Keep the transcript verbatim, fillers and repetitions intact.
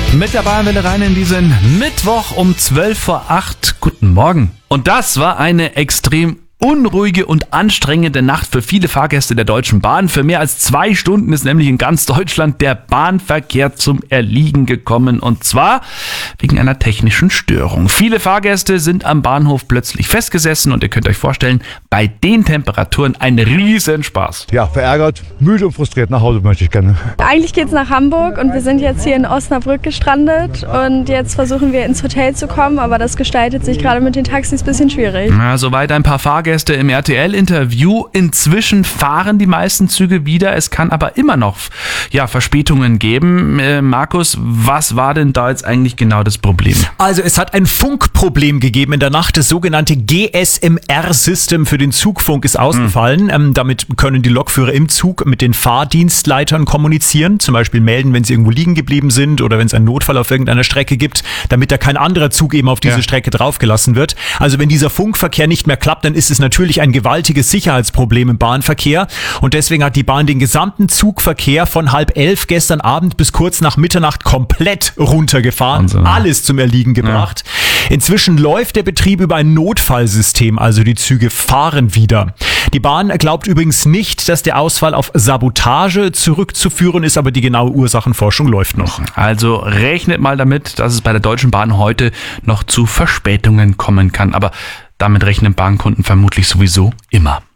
Mit der Bayernwelle rein in diesen Mittwoch um zwölf vor acht. Guten Morgen. Und das war eine extrem unruhige und anstrengende Nacht für viele Fahrgäste der Deutschen Bahn. Für mehr als zwei Stunden ist nämlich in ganz Deutschland der Bahnverkehr zum Erliegen gekommen. Und zwar wegen einer technischen Störung. Viele Fahrgäste sind am Bahnhof plötzlich festgesessen und ihr könnt euch vorstellen, bei den Temperaturen ein Riesenspaß. Ja, verärgert, müde und frustriert. Nach Hause möchte ich gerne. Eigentlich geht's nach Hamburg und wir sind jetzt hier in Osnabrück gestrandet und jetzt versuchen wir ins Hotel zu kommen, aber das gestaltet sich gerade mit den Taxis ein bisschen schwierig. Na, soweit ein paar Fahrgäste im R T L-Interview. Inzwischen fahren die meisten Züge wieder. Es kann aber immer noch ja, Verspätungen geben. Äh, Markus, was war denn da jetzt eigentlich genau das Problem? Also es hat ein Funkproblem gegeben in der Nacht. Das sogenannte G S M R-System für den Zugfunk ist ausgefallen. Mhm. Ähm, damit können die Lokführer im Zug mit den Fahrdienstleitern kommunizieren. Zum Beispiel melden, wenn sie irgendwo liegen geblieben sind oder wenn es einen Notfall auf irgendeiner Strecke gibt, damit da kein anderer Zug eben auf diese ja. Strecke draufgelassen wird. Also wenn dieser Funkverkehr nicht mehr klappt, dann ist es natürlich ein gewaltiges Sicherheitsproblem im Bahnverkehr. Und deswegen hat die Bahn den gesamten Zugverkehr von halb elf gestern Abend bis kurz nach Mitternacht komplett runtergefahren. Wahnsinn. Alles zum Erliegen gebracht. Ja. Inzwischen läuft der Betrieb über ein Notfallsystem, also die Züge fahren wieder. Die Bahn glaubt übrigens nicht, dass der Ausfall auf Sabotage zurückzuführen ist, aber die genaue Ursachenforschung läuft noch. Also rechnet mal damit, dass es bei der Deutschen Bahn heute noch zu Verspätungen kommen kann. Aber damit rechnen Bahnkunden vermutlich sowieso immer.